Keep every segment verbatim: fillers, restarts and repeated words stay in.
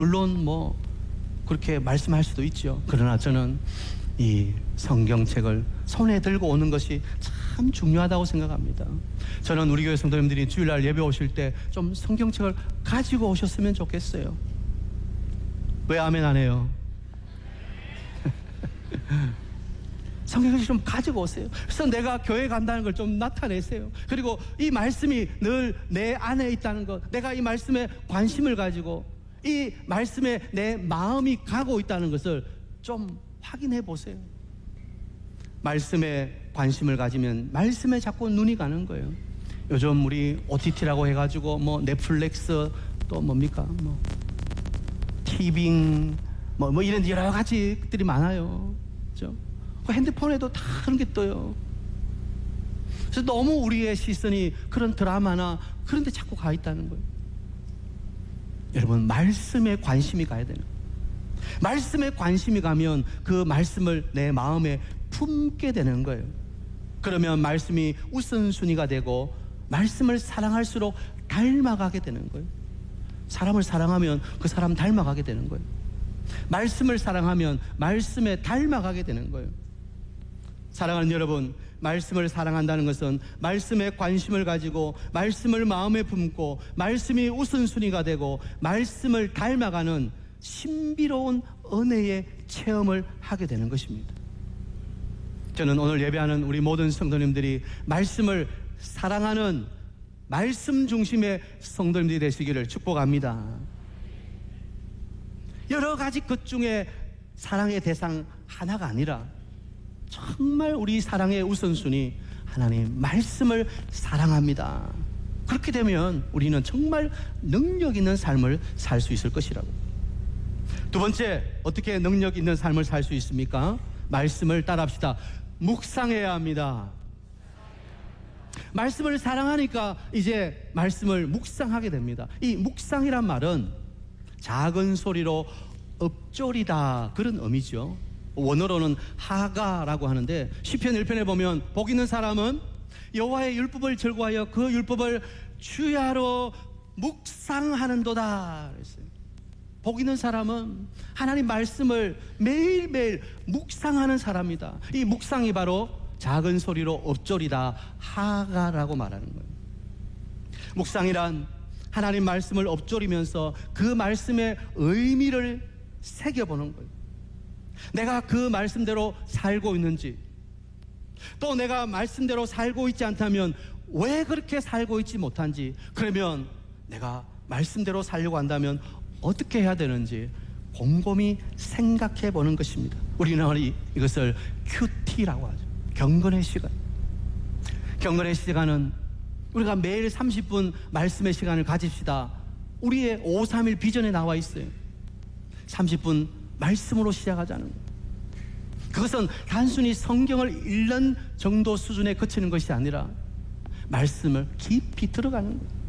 물론 뭐 그렇게 말씀할 수도 있죠. 그러나 저는 이 성경책을 손에 들고 오는 것이 참 중요하다고 생각합니다. 저는 우리 교회 성도님들이 주일날 예배 오실 때 좀 성경책을 가지고 오셨으면 좋겠어요. 왜 아멘 안 해요? 성경을 좀 가지고 오세요. 그래서 내가 교회 간다는 걸 좀 나타내세요. 그리고 이 말씀이 늘 내 안에 있다는 것, 내가 이 말씀에 관심을 가지고 이 말씀에 내 마음이 가고 있다는 것을 좀 확인해 보세요. 말씀에 관심을 가지면 말씀에 자꾸 눈이 가는 거예요. 요즘 우리 오티티라고 해가지고 뭐 넷플릭스 또 뭡니까 뭐 티빙 뭐, 뭐 이런 여러 가지 것들이 많아요. 그렇죠? 핸드폰에도 다 그런 게 떠요. 그래서 너무 우리의 시선이 그런 드라마나 그런 데 자꾸 가 있다는 거예요. 여러분, 말씀에 관심이 가야 되는 거예요. 말씀에 관심이 가면 그 말씀을 내 마음에 품게 되는 거예요. 그러면 말씀이 우선순위가 되고 말씀을 사랑할수록 닮아가게 되는 거예요. 사람을 사랑하면 그 사람 닮아가게 되는 거예요. 말씀을 사랑하면 말씀에 닮아가게 되는 거예요. 사랑하는 여러분, 말씀을 사랑한다는 것은 말씀에 관심을 가지고 말씀을 마음에 품고 말씀이 우선순위가 되고 말씀을 닮아가는 신비로운 은혜의 체험을 하게 되는 것입니다. 저는 오늘 예배하는 우리 모든 성도님들이 말씀을 사랑하는 말씀 중심의 성도님들이 되시기를 축복합니다. 여러 가지 것 중에 사랑의 대상 하나가 아니라 정말 우리 사랑의 우선순위 하나님 말씀을 사랑합니다. 그렇게 되면 우리는 정말 능력 있는 삶을 살 수 있을 것이라고. 두 번째, 어떻게 능력 있는 삶을 살 수 있습니까? 말씀을 따라합시다. 묵상해야 합니다. 말씀을 사랑하니까 이제 말씀을 묵상하게 됩니다. 이 묵상이란 말은 작은 소리로 읊조리다, 그런 의미죠. 원어로는 하가라고 하는데 시편 일 편에 보면 복 있는 사람은 여호와의 율법을 즐거워하여 그 율법을 주야로 묵상하는도다 그랬어요. 복 있는 사람은 하나님 말씀을 매일매일 묵상하는 사람이다. 이 묵상이 바로 작은 소리로 읊조리다, 하가라고 말하는 거예요. 묵상이란 하나님 말씀을 읊조리면서 그 말씀의 의미를 새겨보는 거예요. 내가 그 말씀대로 살고 있는지, 또 내가 말씀대로 살고 있지 않다면 왜 그렇게 살고 있지 못한지, 그러면 내가 말씀대로 살려고 한다면 어떻게 해야 되는지 곰곰이 생각해 보는 것입니다. 우리는 이것을 큐티라고 하죠. 경건의 시간. 경건의 시간은 우리가 매일 삼십 분 말씀의 시간을 가집시다. 우리의 오삼일 비전에 나와 있어요. 삼십 분 말씀으로 시작하자는 거예요. 그것은 단순히 성경을 읽는 정도 수준에 그치는 것이 아니라 말씀을 깊이 들어가는 거예요.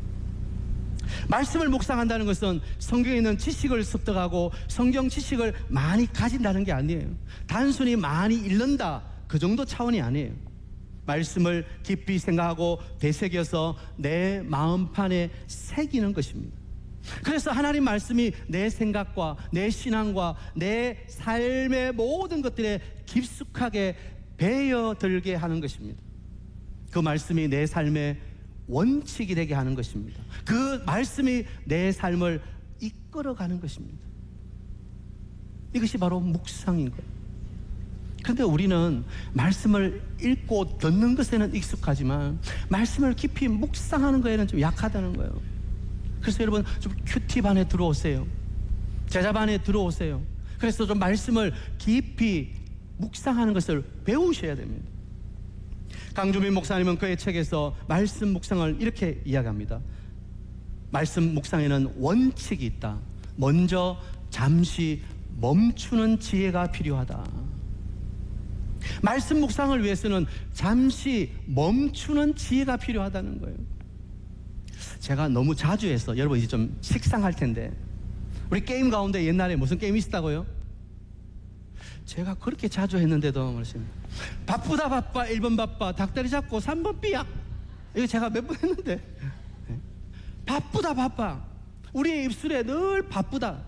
말씀을 묵상한다는 것은 성경에 있는 지식을 습득하고 성경 지식을 많이 가진다는 게 아니에요. 단순히 많이 읽는다, 그 정도 차원이 아니에요. 말씀을 깊이 생각하고 되새겨서 내 마음판에 새기는 것입니다. 그래서 하나님 말씀이 내 생각과 내 신앙과 내 삶의 모든 것들에 깊숙하게 배어들게 하는 것입니다. 그 말씀이 내 삶의 원칙이 되게 하는 것입니다. 그 말씀이 내 삶을 이끌어가는 것입니다. 이것이 바로 묵상인 거예요. 그런데 우리는 말씀을 읽고 듣는 것에는 익숙하지만 말씀을 깊이 묵상하는 것에는 좀 약하다는 거예요. 그래서 여러분 좀 큐티반에 들어오세요. 제자반에 들어오세요. 그래서 좀 말씀을 깊이 묵상하는 것을 배우셔야 됩니다. 강주민 목사님은 그의 책에서 말씀 묵상을 이렇게 이야기합니다. 말씀 묵상에는 원칙이 있다. 먼저 잠시 멈추는 지혜가 필요하다. 말씀 묵상을 위해서는 잠시 멈추는 지혜가 필요하다는 거예요. 제가 너무 자주 해서 여러분 이제 좀 식상할 텐데, 우리 게임 가운데 옛날에 무슨 게임이 있었다고요? 제가 그렇게 자주 했는데도 말씀 바쁘다 바빠, 일 번 바빠, 닭다리 잡고 삼 번 삐약, 이거 제가 몇 번 했는데 바쁘다 바빠. 우리의 입술에 늘 바쁘다,